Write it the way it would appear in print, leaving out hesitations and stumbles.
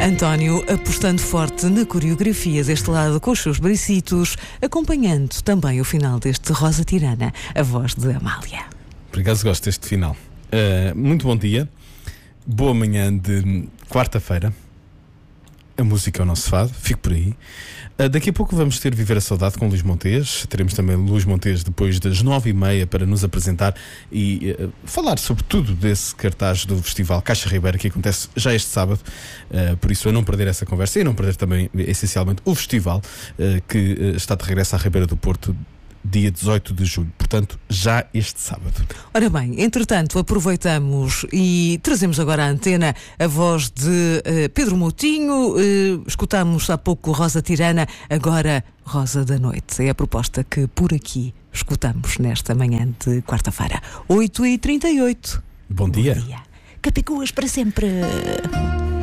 António apostando forte na coreografia deste lado com os seus bracitos, acompanhando também o final deste Rosa Tirana, a voz de Amália. Por acaso gosto deste final. Muito bom dia, boa manhã de quarta-feira. A música é o nosso fado, fico por aí. Daqui a pouco vamos ter Viver a Saudade com Luís Montes. Teremos também Luís Montes depois das 9h30 para nos apresentar e falar sobre tudo desse cartaz do Festival Caixa Ribeira que acontece já este sábado. Por isso, a não perder essa conversa e não perder também, essencialmente, o festival que está de regresso à Ribeira do Porto, dia 18 de julho, portanto, já este sábado. Ora bem, entretanto, aproveitamos e trazemos agora à antena a voz de Pedro Moutinho. Escutámos há pouco Rosa Tirana, agora Rosa da Noite. É a proposta que por aqui escutamos nesta manhã de quarta-feira. 8h38. Bom dia. Capicuas para sempre.